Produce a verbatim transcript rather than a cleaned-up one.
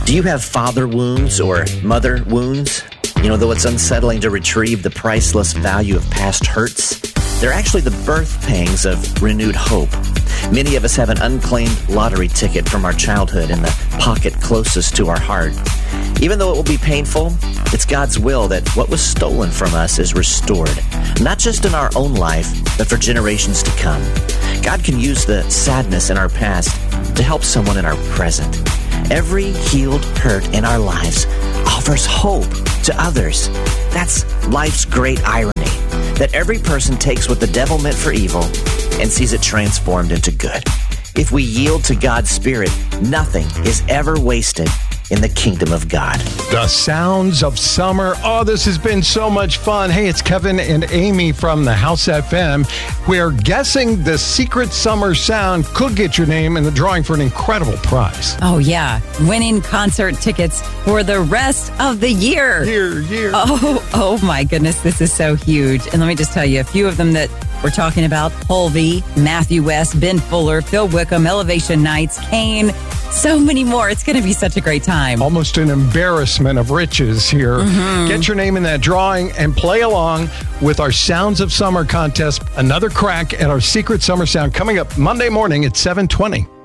Do you have father wounds or mother wounds? You know, though it's unsettling to retrieve the priceless value of past hurts, they're actually the birth pangs of renewed hope. Many of us have an unclaimed lottery ticket from our childhood in the pocket closest to our heart. Even though it will be painful, it's God's will that what was stolen from us is restored, not just in our own life, but for generations to come. God can use the sadness in our past to help someone in our present. Every healed hurt in our lives offers hope to others. That's life's great irony, that every person takes what the devil meant for evil and sees it transformed into good. If we yield to God's Spirit, nothing is ever wasted in the kingdom of God. The sounds of summer. Oh, this has been so much fun. Hey, it's Kevin and Amy from the House F M. We're guessing the secret summer sound could get your name in the drawing for an incredible prize. Oh, yeah. Winning concert tickets for the rest of the year. Year, year. Oh, oh my goodness. This is so huge. And let me just tell you a few of them that we're talking about: Holvey, Matthew West, Ben Fuller, Phil Wickham, Elevation Nights, Kane, so many more. It's going to be such a great time. Almost an embarrassment of riches here. Mm-hmm. Get your name in that drawing and play along with our Sounds of Summer contest. Another crack at our secret summer sound coming up Monday morning at seven twenty.